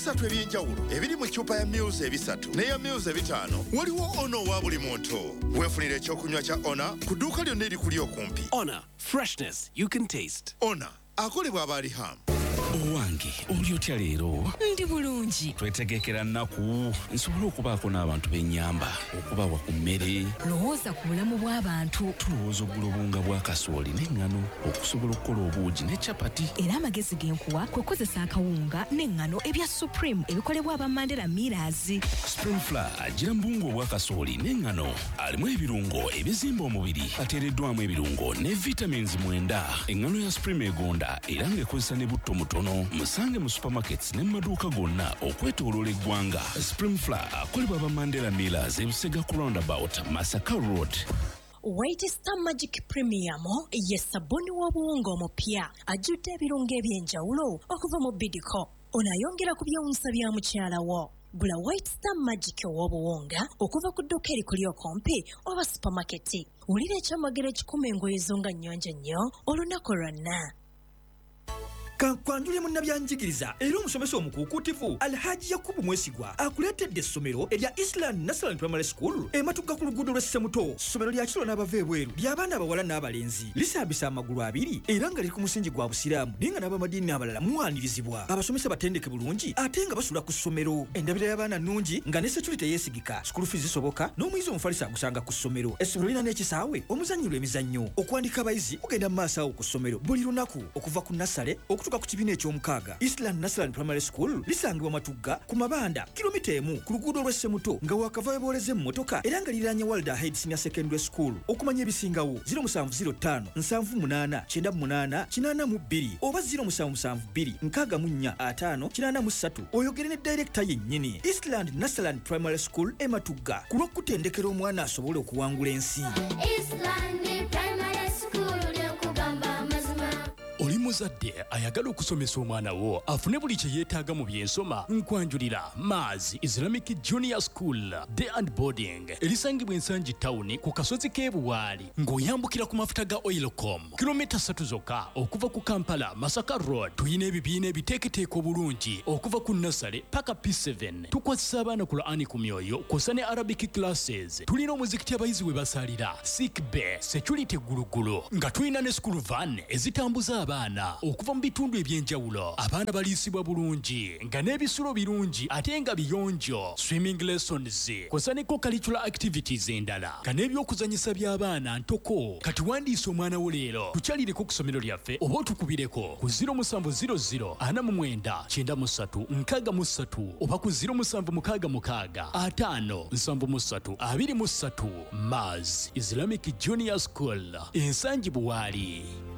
ebisatu ebyenjawulo ebiri mu ccupa ya Muse ebisatu n'eya Muse ebitaano. Waliwo Ono wa buli muntu. Weefunire ekyokunywa kya Ona ku dduuka lyonna erikuli okumpi. Ona, freshness you can taste. Ona akolebwa abalihamu. Owange oli otya leero? Ndi bulungi. Twetegekera nnaku nsobole okubaako n'abantu b'ennyamba okubawa ku mmere. Lowooza ku bulamu bw'abantu. Tulowooza oggula obunga bwa kasooli n'eŋŋano okusobola okukola obuugi ne capati. Era amagezi genkuwa kwe kukozesa akawunga n'eŋŋano ebya Supreme ebikolebwa aba Mandela Millers. Spring Flour agira mbungu obwa kasooli n'eŋŋano alimu ebirungo ebizimba omubiri ateereddwamu ebirungo ne vitamins 9. Eŋŋano ya Supreme egonda era ng'ekozesa ne butto mutono. Musange mu supermarkets ne maduuka gonna okwetooloola eggwanga. Spring Flour akolebwa aba Mandela Millers ebusega ku roundabout Masaka Road. White Star Magic Premium ye sabuni w'obuwunga omupya ajjudde ebirungo ebyenjawulo okuva mu Bidco. Onayongera ku byewuunyisa bya mukyala wo. Gula White Star Magic w'obuwunga okuva ku dduuka erikuli okumpi oba supermarket. Wulira ekyamagero ekikuma engoye zo nga nnyonjo nnyo olunaku lwonna. Kankwanjule munnabyanjigiriza era omusomesa omukuukutivu Alhaji Yakubu Mwesigwa akuleetedde essomero erya Island National Primary School ematugga ku luguudo lwa Ssemuto. Ssomero lya kiro n'abava ebweru ly'abaana abawala n'abalenzi lisambisa amagulu abiri era nga liri ku musingi gwa busiraamu naye nga n'abamadiini abalala muwaanirizibwa. Abasomesa batendeke bulungi ate nga basula ku ssomero. Endabira y'abaana nnungi nga ne security yeesigika. School fees zisoboka n'omuyizi omufalisa agusanga ku ssomero. Essomero lirina n'ekisaawe omuzannyirwa emizannyo. Okuwandika abayizi kugenda mu maaso awo ku ssomero buli lunaku okuva ku nasale okutuuka ku kibiina eky'omukaaga. Eastland National Primary School lisangibwa Matugga ku Mabanda kilomita emu ku luguudo lwa Ssemuto nga wakava webooleze mu motoka era nga liranye Walda Head Senior Secondary School. Okumanya ebisingawo 0705 78 98 82 oba 0772 64 583 oyogere ne director yennyini. Eastland National Primary School Matugga ku lw'okutendekera omwana asobole okuwangula ensi. Eastland Primary School ly'okugamba amazima. Oli muzadde ayagala okusomesa omwana wo afune buli kye yeetaaga mu byensoma. Nkwanjulira Maz Islamic Junior School Day and Boarding erisangibwa ensangi town ku kasozi k'ebuwaali ng'oyambukira ku mafuta ga Oilcom kilomita 3 zokka okuva ku Kampala Masaka Road. Tuyina ebibiina ebiteeketeeka obulungi okuva ku nasale paka P7. Tukwasisa abaana ku Qur'ani ku myoyo kw'ossa ne Arabic classes. Tulina omuzikiti abayizi we basalira sick bay security gulugulu nga tulina ne school van ezitambuza abaana okuva mu bitundu ebyenjawulo. Abaana baliisibwa bulungi nga n'ebisulo birungi ate nga biyonjo. Swimming lessons kw'ossa ne co-curricular activities endala nga n'ebyokuzanyisa by'abaana ntoko. Kati wandiisa omwana wo leero tukyalireko ku ssomero lyaffe oba otukubireko ku 0700 49 93 63 oba ku 0766 5 73 23. Maz Islamic Junior School ensangi Buwaali.